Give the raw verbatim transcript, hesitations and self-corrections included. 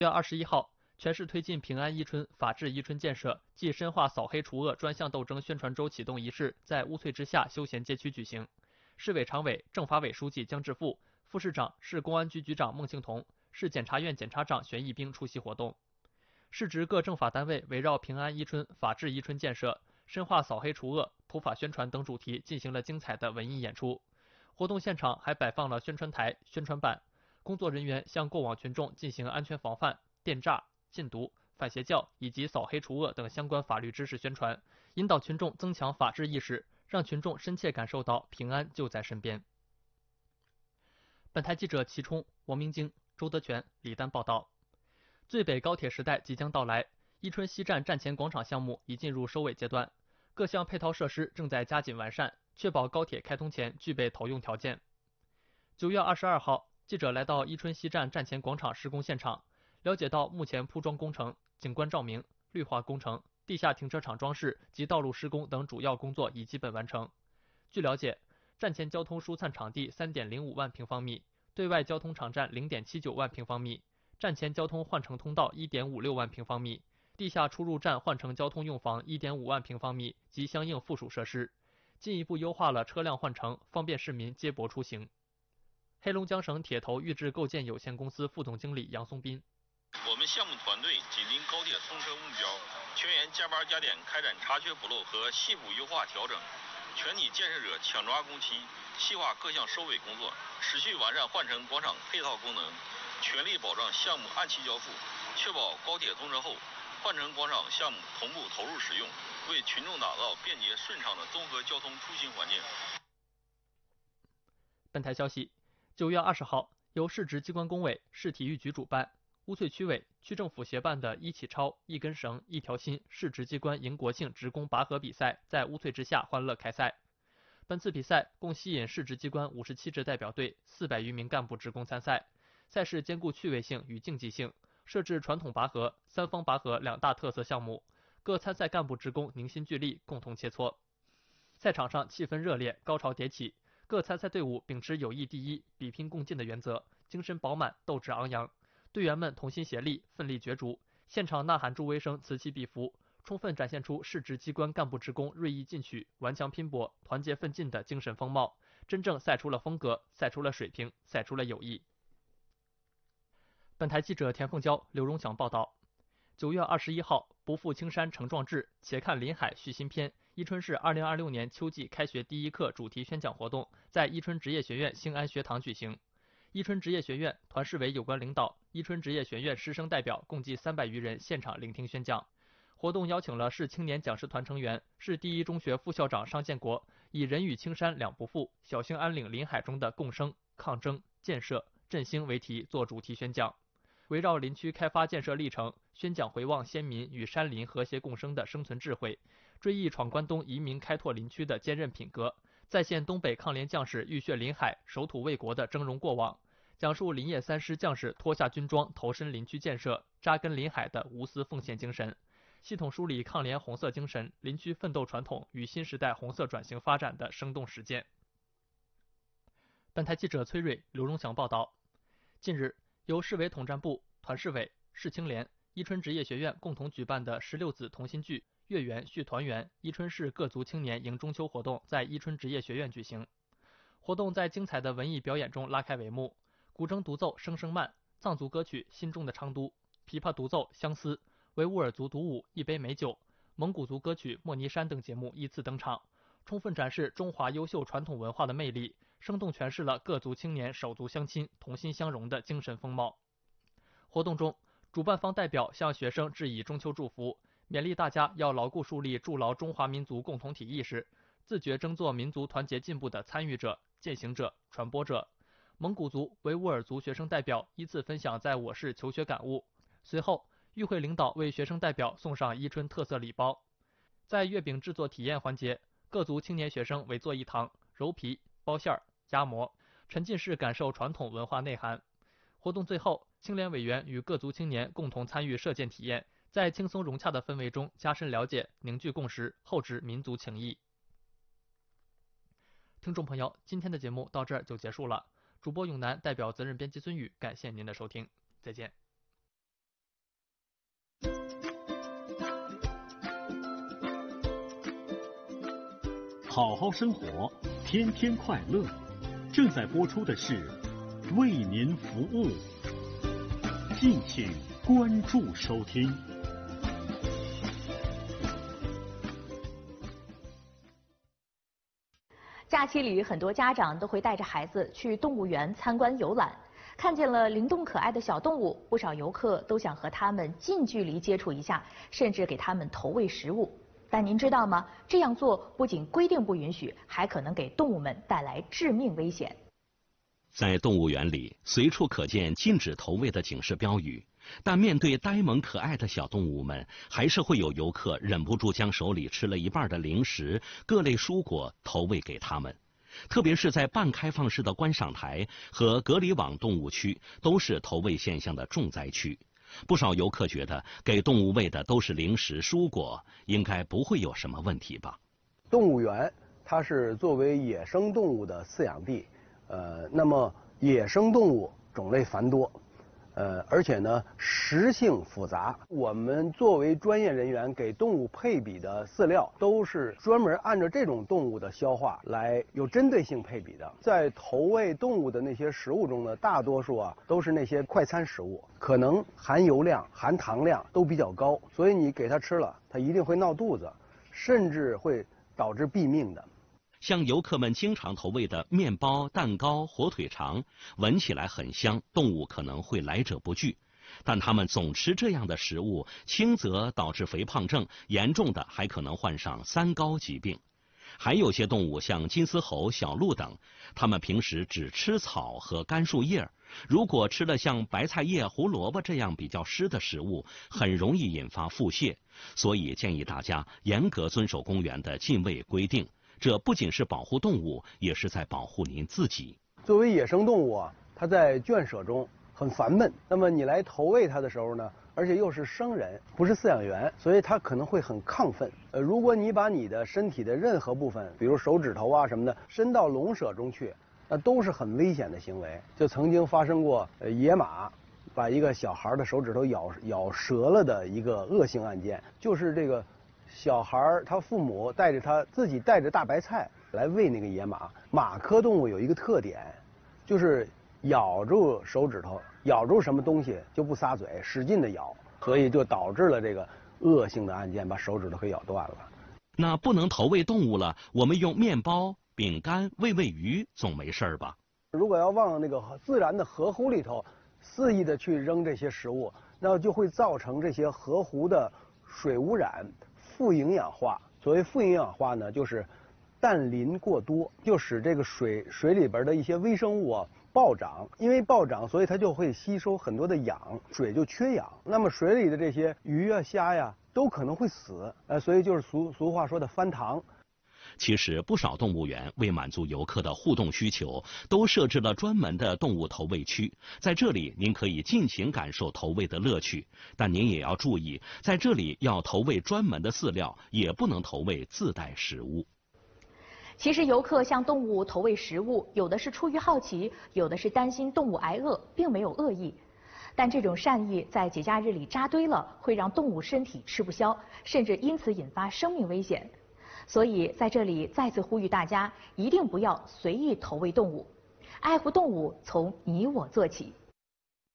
月二十一号，全市推进平安伊春、法治伊春建设暨深化扫黑除恶专项斗争宣传周启动仪式在乌翠之夏休闲街区举行。市委常委、政法委书记姜志富、副市长、市公安局局长孟庆童、市检察院检察长玄义兵出席活动。市直各政法单位围绕平安伊春、法治伊春建设、深化扫黑除恶、普法宣传等主题进行了精彩的文艺演出。活动现场还摆放了宣传台、宣传板，工作人员向过往群众进行安全防范、电诈、禁毒、反邪教以及扫黑除恶等相关法律知识宣传，引导群众增强法治意识，让群众深切感受到平安就在身边。本台记者齐冲、王明京、周德全、李丹报道。最北高铁时代即将到来，伊春西站站前广场项目已进入收尾阶段，各项配套设施正在加紧完善，确保高铁开通前具备投用条件。九月二十二号，记者来到伊春西站站前广场施工现场，了解到目前铺装工程、景观照明、绿化工程、地下停车场装饰及道路施工等主要工作已基本完成。据了解，站前交通疏散场地 三点零五万平方米，对外交通场站 零点七九万平方米，站前交通换乘通道 一点五六万平方米，地下出入站换乘交通用房 一点五万平方米及相应附属设施，进一步优化了车辆换乘，方便市民接驳出行。黑龙江省铁头预制构建有限公司副总经理杨松斌： 我们项目团队紧盯高铁通车目标，全员加班加点开展查缺补漏和细部优化调整，全体建设者抢抓工期，细化各项收尾工作，持续完善换乘广场配套功能，全力保障项目按期交付，确保高铁通车后换乘广场项目同步投入使用，为群众打造便捷顺畅的综合交通出行环境。 本台消息，九月二十号，由市直机关工委、市体育局主办，乌翠区委、区政府协办的一起超、一根绳、一条心市直机关迎国庆职工拔河比赛在乌翠之夏欢乐开赛。本次比赛共吸引市直机关五十七支代表队、四百余名干部职工参赛。赛事兼顾趣味性与竞技性，设置传统拔河、三方拔河两大特色项目，各参赛干部职工凝心聚力，共同切磋。赛场上气氛热烈，高潮迭起，各参赛队伍秉持友谊第一、比拼共进的原则，精神饱满，斗志昂扬。队员们同心协力，奋力角逐，现场呐喊助威声此起彼伏，充分展现出市直机关干部职工锐意进取、顽强拼搏、团结奋进的精神风貌，真正赛出了风格，赛出了水平，赛出了友谊。本台记者田凤娇、刘荣祥报道。九月二十一号，不负青山成壮志，且看临海续新篇。伊春市二零二六年秋季开学第一课主题宣讲活动在伊春职业学院兴安学堂举行。伊春职业学院、团市委有关领导、伊春职业学院师生代表共计三百余人现场聆听宣讲。活动邀请了市青年讲师团成员、市第一中学副校长商建国，以人与青山两不负，小兴安岭临海中的共生、抗争、建设、振兴为题做主题宣讲。围绕林区开发建设历程，宣讲回望先民与山林和谐共生的生存智慧，追忆闯关东移民开拓林区的坚韧品格，再现东北抗联将士浴血临海、守土卫国的峥嵘过往，讲述林业三师将士脱下军装投身林区建设、扎根临海的无私奉献精神，系统梳理抗联红色精神、林区奋斗传统与新时代红色转型发展的生动实践。本台记者崔瑞、刘荣祥报道。近日，由市委统战部、团市委、市青联、伊春职业学院共同举办的十六子同心聚月圆续团圆伊春市各族青年迎中秋活动在伊春职业学院举行。活动在精彩的文艺表演中拉开帷幕，古筝独奏《声声慢》，藏族歌曲《心中的昌都》，琵琶独奏《相思》，维吾尔族独舞《一杯美酒》，蒙古族歌曲《莫尼山》等节目依次登场，充分展示中华优秀传统文化的魅力，生动诠释了各族青年手足相亲、同心相融的精神风貌。活动中，主办方代表向学生致以中秋祝福，勉励大家要牢固树立筑牢中华民族共同体意识，自觉争做民族团结进步的参与者、践行者、传播者。蒙古族、维吾尔族学生代表依次分享在我市求学感悟。随后，与会领导为学生代表送上伊春特色礼包。在月饼制作体验环节，各族青年学生围坐一堂，揉皮、包馅儿、压模，沉浸式感受传统文化内涵。活动最后，青联委员与各族青年共同参与射箭体验，在轻松融洽的氛围中加深了解、凝聚共识，厚植民族情谊。听众朋友，今天的节目到这儿就结束了。主播永南代表责任编辑孙宇，感谢您的收听，再见。 好好生活，天天快乐。正在播出的是为您服务，敬请关注收听。 假期里，很多家长都会带着孩子去动物园参观游览，看见了灵动可爱的小动物，不少游客都想和它们近距离接触一下，甚至给它们投喂食物。但您知道吗？这样做不仅规定不允许，还可能给动物们带来致命危险。 在动物园里，随处可见禁止投喂的警示标语，但面对呆萌可爱的小动物们，还是会有游客忍不住将手里吃了一半的零食、各类蔬果投喂给它们。特别是在半开放式的观赏台和隔离网动物区，都是投喂现象的重灾区。不少游客觉得给动物喂的都是零食蔬果，应该不会有什么问题吧？ 动物园它是作为野生动物的饲养地，呃，那么野生动物种类繁多，呃，而且呢食性复杂。我们作为专业人员给动物配比的饲料，都是专门按照这种动物的消化来有针对性配比的。在投喂动物的那些食物中呢，大多数啊都是那些快餐食物，可能含油量、含糖量都比较高，所以你给它吃了，它一定会闹肚子，甚至会导致毙命的。 像游客们经常投喂的面包、蛋糕、火腿肠，闻起来很香，动物可能会来者不拒。但它们总吃这样的食物，轻则导致肥胖症，严重的还可能患上三高疾病。还有些动物像金丝猴、小鹿等，它们平时只吃草和干树叶，如果吃了像白菜叶、胡萝卜这样比较湿的食物，很容易引发腹泻。所以建议大家严格遵守公园的禁喂规定。这不仅是保护动物，也是在保护您自己。 作为野生动物啊，它在圈舍中很烦闷。那么你来投喂它的时候呢，而且又是生人，不是饲养员，所以它可能会很亢奋。呃，如果你把你的身体的任何部分，比如手指头啊什么的，伸到笼舍中去，那都是很危险的行为。就曾经发生过，呃，野马把一个小孩的手指头咬咬折了的一个恶性案件，就是这个。小孩他父母带着他自己带着大白菜来喂那个野马。马科动物有一个特点，就是咬住手指头，咬住什么东西就不撒嘴，使劲的咬，所以就导致了这个恶性的案件，把手指头给咬断了。 那不能投喂动物了，我们用面包、饼干喂喂鱼总没事吧？ 如果要往那个自然的河湖里头肆意的去扔这些食物，那就会造成这些河湖的水污染。富营养化，所谓富营养化呢，就是氮磷过多，就使这个水水里边的一些微生物啊暴涨，因为暴涨，所以它就会吸收很多的氧，水就缺氧。那么水里的这些鱼啊、虾呀，都可能会死，呃，所以就是俗俗话说的翻塘。 其实不少动物园为满足游客的互动需求，都设置了专门的动物投喂区，在这里您可以尽情感受投喂的乐趣。但您也要注意，在这里要投喂专门的饲料，也不能投喂自带食物。 其实游客向动物投喂食物，有的是出于好奇，有的是担心动物挨饿，并没有恶意。但这种善意在节假日里扎堆了，会让动物身体吃不消，甚至因此引发生命危险。所以在这里再次呼吁大家，一定不要随意投喂动物，爱护动物从你我做起。